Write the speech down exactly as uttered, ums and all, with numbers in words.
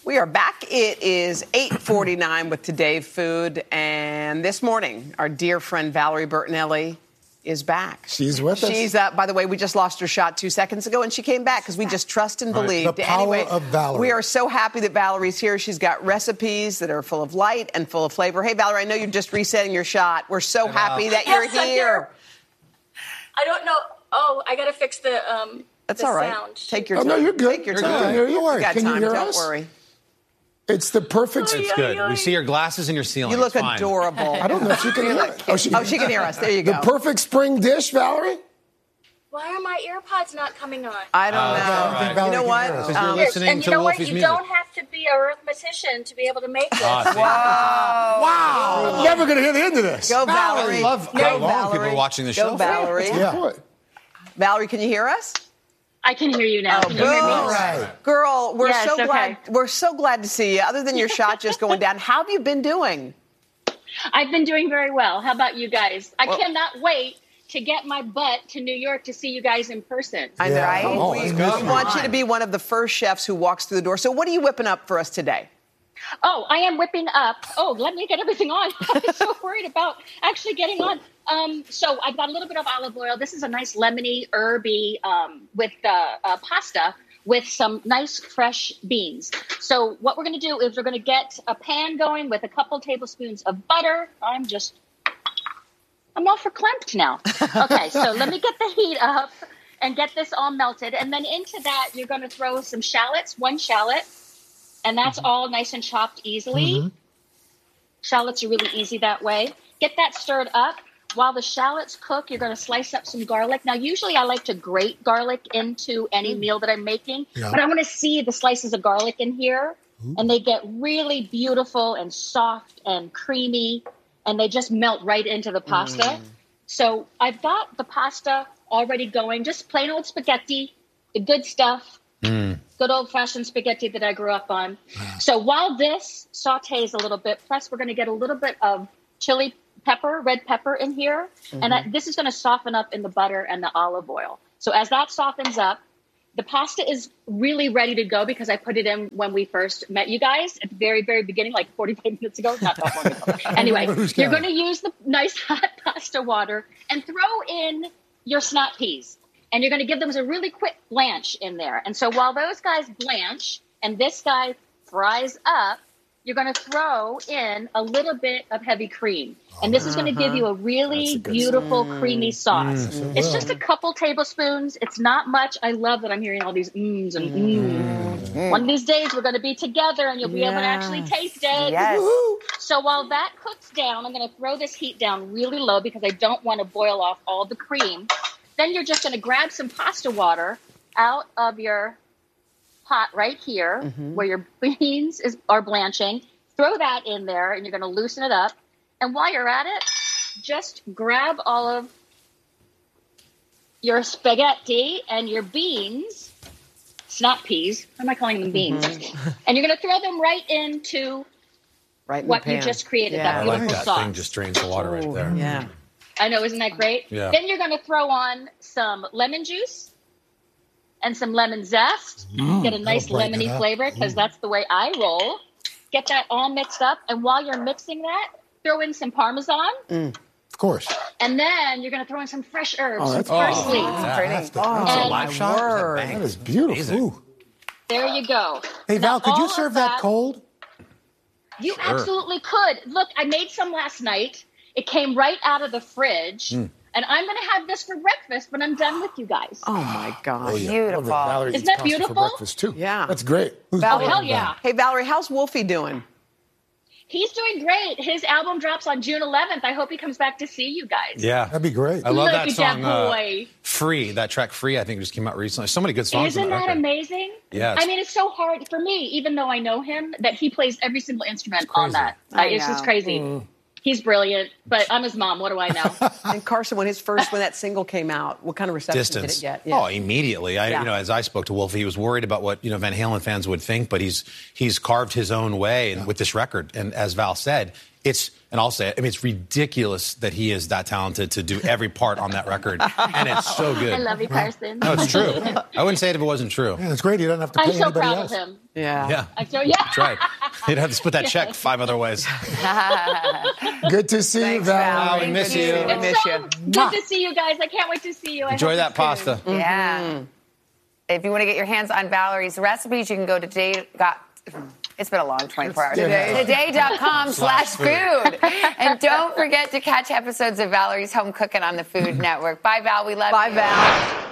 We are back. It is eight forty-nine with Today Food. And this morning, our dear friend Valerie Bertinelli is back. She's with us. She's up. By the way, we just lost her shot two seconds ago, and she came back because we just trust and believe. The power anyway, of Valerie. We are so happy that Valerie's here. She's got recipes that are full of light and full of flavor. Hey, Valerie, I know you're just resetting your shot. We're so happy that you're Yes, I'm here. here. I don't know. Oh, I got to fix the um. That's the all right. Sound. Take your Oh, time. no, you're good. Take your You're time. good. Here you are. You got Can you time. hear Don't us? worry. It's the perfect. Oh, It's yeah. good. Ay, ay. We see your glasses and your ceiling. You look It's fine. adorable. I don't know if she can hear us. Oh, she, oh, she can hear us. There you The go. perfect spring dish, Valerie? Why are my AirPods not coming on? I don't Uh, know. all right. You know what? Because you're Um, listening and you to know what? Wolfie's You music. don't have to be a arithmetician to be able to make this. Ah, see? Wow. I'm never going to hear the end of this. Go, Valerie. I love Go, how long Valerie. people are watching the Go, show. Valerie. Yeah. Valerie, can you hear us? I can hear you now. Oh, Can you hear me? boom. All right. Girl, we're Yes, so okay. glad. We're so glad to see you. Other than your shot just going down, how have you been doing? I've been doing very well. How about you guys? I Well- cannot wait to get my butt to New York to see you guys in person. I know. Yeah. Come on, we let's we go. want you to be one of the first chefs who walks through the door. So, what are you whipping up for us today? Oh, I am whipping up. Oh, let me get everything on. I'm so worried about actually getting on. Um, so I've got a little bit of olive oil. This is a nice lemony, herby um, with uh, uh, pasta with some nice fresh beans. So what we're going to do is we're going to get a pan going with a couple tablespoons of butter. I'm just, I'm all verklempt now. Okay, so let me get the heat up and get this all melted. And then into that, you're going to throw some shallots, one shallot. And that's Mm-hmm. all nice and chopped easily. Shallots are really easy that way. Get that stirred up. While the shallots cook, you're going to slice up some garlic. Now, usually I like to grate garlic into any meal that I'm making. Yeah. But I want to see the slices of garlic in here. And they get really beautiful and soft and creamy. And they just melt right into the pasta. So I've got the pasta already going. Just plain old spaghetti, the good stuff. Good old-fashioned spaghetti that I grew up on. So while this sautés a little bit, plus we're going to get a little bit of chili pepper, red pepper in here. And I, this is going to soften up in the butter and the olive oil. So as that softens up, the pasta is really ready to go because I put it in when we first met you guys at the very, very beginning, like forty-five minutes ago. Not that long ago. Anyway, Who's you're counting? going to use the nice hot pasta water and throw in your snap peas. And you're going to give them a really quick blanch in there. And so while those guys blanch and this guy fries up, you're going to throw in a little bit of heavy cream. And this is going to give you a really That's a good beautiful, creamy sauce. Mm. It's just a couple tablespoons. It's not much. I love that I'm hearing all these mms and mms. One of these days, we're going to be together and you'll be able to actually taste it. Yes. So while that cooks down, I'm going to throw this heat down really low because I don't want to boil off all the cream. Then you're just going to grab some pasta water out of your pot right here where your beans is, are blanching. Throw that in there and you're going to loosen it up. And while you're at it, just grab all of your spaghetti and your beans, snap peas. Why am I calling them beans? And you're going to throw them right into Right in what the you pan. just created, Yeah. that I beautiful like that sauce. thing just drains the water right there. Yeah. I know, isn't that great? Yeah. Then you're going to throw on some lemon juice and some lemon zest. Get a nice brighten it lemony up. flavor because that's the way I roll. Get that all mixed up. And while you're mixing that, throw in some Parmesan. Of course. And then you're going to throw in some fresh herbs, Oh, some that's parsley. That's the- Oh, that's a And- Live my shot? word. Is that That is beautiful. Amazing. Ooh. There you go. Hey, Now, Val, could you all serve of that cold? You absolutely could. Look, I made some last night. It came right out of the fridge. Mm. And I'm going to have this for breakfast when I'm done with you guys. Oh, my gosh. Oh, yeah. Beautiful. Love that Valerie Isn't eats that pasta beautiful? For breakfast, too. Yeah. That's great. Who's Val- Oh, hell yeah. Hey, Valerie, how's Wolfie doing? He's doing great. His album drops on June eleventh. I hope he comes back to see you guys. Yeah. That'd be great. I love Look that at song, that uh, boy. Free. That track Free, I think, just came out recently. So many good songs Isn't on that record. amazing? Yes. I mean, it's so hard for me, even though I know him, that he plays every single instrument on that. I I it's know. just crazy. He's brilliant, but I'm his mom. What do I know? And Carson, when his first, when that single came out, what kind of reception Distance. did it get? Oh, immediately. I, Yeah. you know, as I spoke to Wolfie, he was worried about what you know Van Halen fans would think, but he's he's carved his own way and with this record. And as Val said, It's, and I'll say it, I mean, it's ridiculous that he is that talented to do every part on that record. And it's so good. I love you, Carson. No, it's true. I wouldn't say it if it wasn't true. Yeah, it's great. You don't have to pay I'm so anybody proud else. of him. Yeah. Yeah. I'm so, yeah. That's right. You'd have to split that check five other ways. Good to see Thanks, you, Val. Val. Oh, we miss Good to you. see I It's miss so you. good to see you guys. I can't wait to see you. I Enjoy hope that it's pasta. good. Yeah. If you want to get your hands on Valerie's recipes, you can go to today. Got, it's been a long twenty-four hours. Today. Today.com slash food. And don't forget to catch episodes of Valerie's Home Cooking on the Food Network. Bye, Val. We love Bye, you. Val.